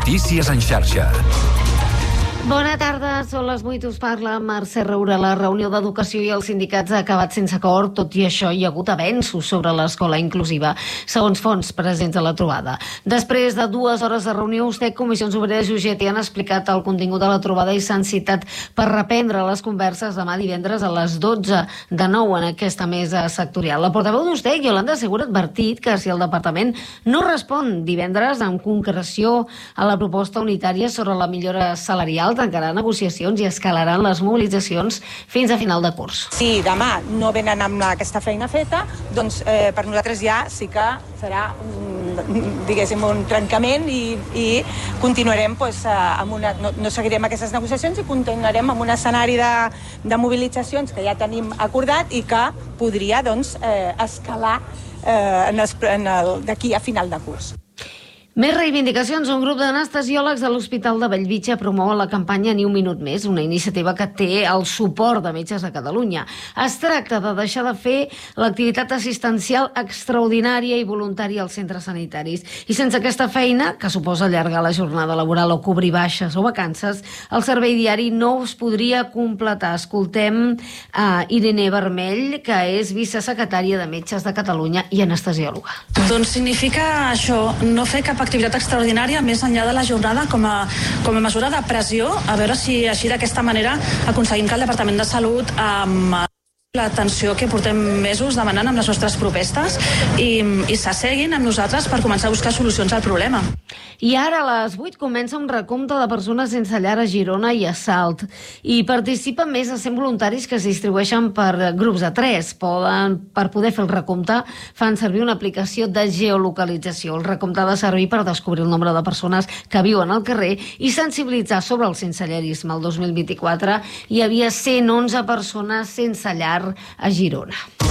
Notícies en xarxa. Bona tarda, són les 8, us parla Mercè Roura. La reunió d'Educació i els sindicats ha acabat sense acord, tot i això hi ha hagut avenços sobre l'escola inclusiva, segons fonts presents a la trobada. Després de 2 hores de reunió, USTEC, Comissions Obreres i UGT han explicat el contingut de la trobada i s'han citat per reprendre les converses demà divendres a les 12 de nou en aquesta mesa sectorial. La portaveu d'USTEC, Yolanda Segura, ha advertit que si el departament no respon divendres amb concreció a la proposta unitària sobre la millora salarial, tancarà negociacions i escalaran les mobilitzacions fins a final de curs. Si demà no venen amb aquesta feina feta, doncs per nosaltres ja sí que serà diguéssim un trencament i continuarem no seguirem aquestes negociacions i continuarem amb un escenari de mobilitzacions que ja tenim acordat i que podria escalar d'aquí a final de curs. Més reivindicacions. Un grup d'anestesiòlegs de l'Hospital de Bellvitge promou la campanya Ni un minut més, una iniciativa que té el suport de Metges de Catalunya. Es tracta de deixar de fer l'activitat assistencial extraordinària i voluntària als centres sanitaris. I sense aquesta feina, que suposa allargar la jornada laboral o cobrir baixes o vacances, el servei diari no es podria completar. Escoltem Irene Vermell, que és vicesecretària de Metges de Catalunya i anestesiòloga. Doncs significa això, no fer cap activitat extraordinària més enllà de la jornada com a mesura de pressió, a veure si així d'aquesta manera aconseguim que el Departament de Salut l'atenció que portem mesos demanant amb les nostres propostes i s'asseguin amb nosaltres per començar a buscar solucions al problema. I ara a les 8 comença un recompte de persones sense llar a Girona i a Salt. I participen més de 100 voluntaris que es distribueixen per grups de 3. Per poder fer el recompte fan servir una aplicació de geolocalització. El recompte ha de servir per descobrir el nombre de persones que viuen al carrer i sensibilitzar sobre el sensellarisme. El 2024 hi havia 111 persones sense llar a Girona.